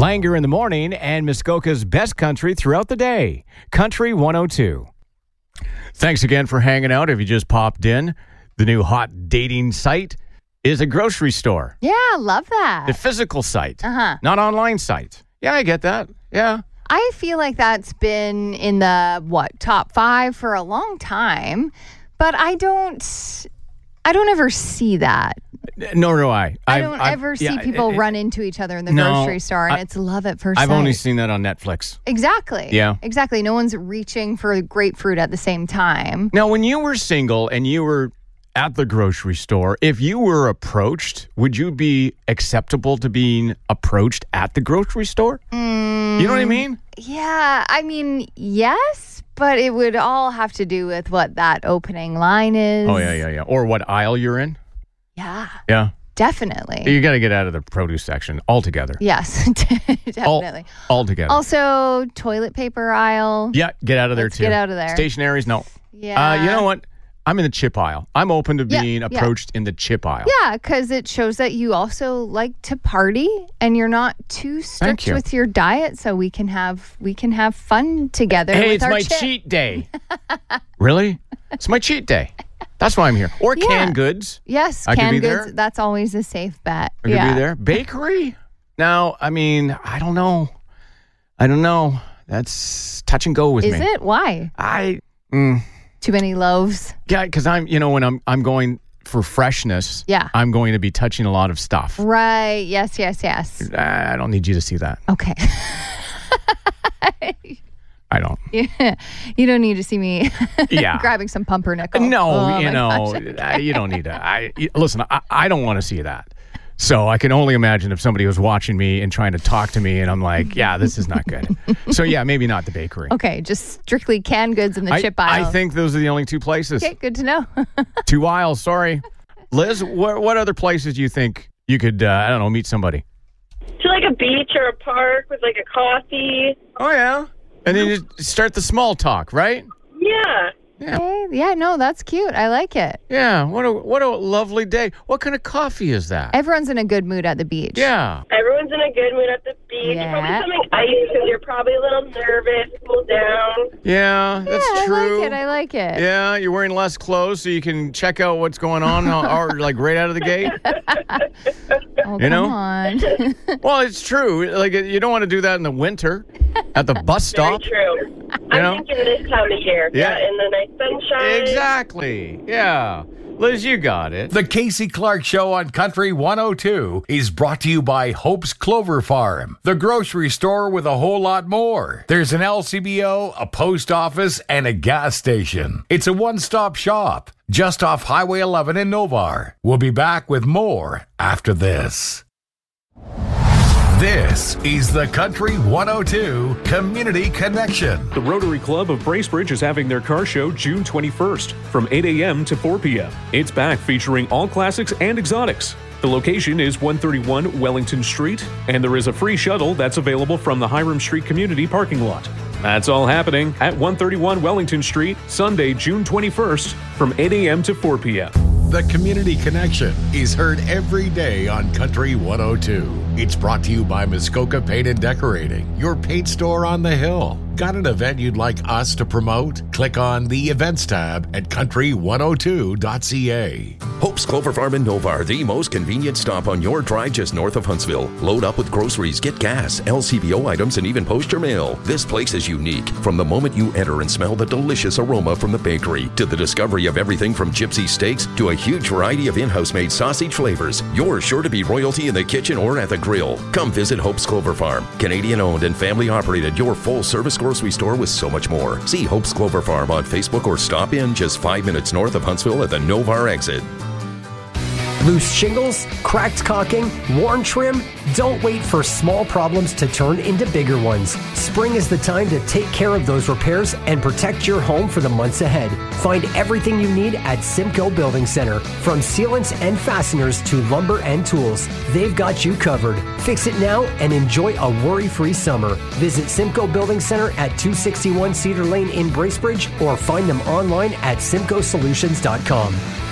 Langer in the morning and Muskoka's best country throughout the day. Country 102. Thanks again for hanging out. If you just popped in, the new hot dating site is a grocery store. Yeah, I love that. The physical site, not online site. Yeah, I get that. Yeah. I feel like that's been in the, top 5 for a long time, but I don't ever see that. Nor do I. I don't ever see people run into each other in the grocery store, and it's love at first sight. I've only seen that on Netflix. Exactly. Yeah. Exactly. No one's reaching for grapefruit at the same time. Now, when you were single and you were at the grocery store, if you were approached, would you be acceptable to being approached at the grocery store? You know what I mean? Yeah. I mean, yes, but it would all have to do with what that opening line is. Oh, yeah. Or what aisle you're in. Yeah. Yeah. Definitely. You got to get out of the produce section altogether. Yes, definitely. Altogether. Also, toilet paper aisle. Yeah, get out of there too. Get out of there. Stationaries, no. Yeah. You know what? I'm in the chip aisle. I'm open to being approached in the chip aisle. Yeah, because it shows that you also like to party and you're not too strict with your diet, so we can have fun together. Hey, with it's our my chip. cheat day. Really? It's my cheat day. That's why I'm here. Or canned goods. Yes, I canned could be goods. there. That's always a safe bet. I could be there. Bakery? Now, I mean, I don't know. That's touch and go with me. Is it? Why? Too many loaves? Yeah, because when I'm going for freshness, I'm going to be touching a lot of stuff. Right. Yes. I don't need you to see that. Okay. I don't. Yeah. You don't need to see me grabbing some pumpernickel. No, you don't need to. Listen, I don't want to see that. So I can only imagine if somebody was watching me and trying to talk to me and I'm like, yeah, this is not good. So yeah, maybe not the bakery. Okay, just strictly canned goods in the chip aisle. I think those are the only two places. Okay, good to know. 2 aisles, sorry. Liz, what other places do you think you could, meet somebody? To like a beach or a park with like a coffee. Oh, yeah. And then you start the small talk, right? Yeah. Okay. Yeah, no, that's cute. I like it. Yeah, what a lovely day. What kind of coffee is that? Everyone's in a good mood at the beach. Yeah. Everyone's in a good mood at the beach. Yeah. Probably something ice because you're probably a little nervous, cool down. Yeah, that's true. I like it. Yeah, you're wearing less clothes so you can check out what's going on or like right out of the gate. Oh, come on. Well, it's true. Like you don't want to do that in the winter at the bus stop. Very true. I'm thinking this time of year. Yeah, in the nice sunshine. Exactly. Yeah. Liz, you got it. The Casey Clark Show on Country 102 is brought to you by Hope's Clover Farm, the grocery store with a whole lot more. There's an LCBO, a post office, and a gas station. It's a one-stop shop just off Highway 11 in Novar. We'll be back with more after this. This is the Country 102 Community Connection. The Rotary Club of Bracebridge is having their car show June 21st from 8 a.m. to 4 p.m. It's back featuring all classics and exotics. The location is 131 Wellington Street, and there is a free shuttle that's available from the Hiram Street Community parking lot. That's all happening at 131 Wellington Street, Sunday, June 21st from 8 a.m. to 4 p.m. The Community Connection is heard every day on Country 102. It's brought to you by Muskoka Paint and Decorating, your paint store on the hill. Got an event you'd like us to promote? Click on the Events tab at country102.ca. Hope's Clover Farm in Novar, the most convenient stop on your drive just north of Huntsville. Load up with groceries, get gas, LCBO items, and even post your mail. This place is unique. From the moment you enter and smell the delicious aroma from the bakery to the discovery of everything from gypsy steaks to a huge variety of in-house made sausage flavors, you're sure to be royalty in the kitchen or at the grill. Come visit Hope's Clover Farm. Canadian owned and family operated, your full service grocery store with so much more. See Hope's Clover Farm on Facebook or stop in just 5 minutes north of Huntsville at the Novar exit. Loose shingles, cracked caulking, worn trim? Don't wait for small problems to turn into bigger ones. Spring is the time to take care of those repairs and protect your home for the months ahead. Find everything you need at Simcoe Building Center. From sealants and fasteners to lumber and tools, they've got you covered. Fix it now and enjoy a worry-free summer. Visit Simcoe Building Center at 261 Cedar Lane in Bracebridge or find them online at simcoesolutions.com.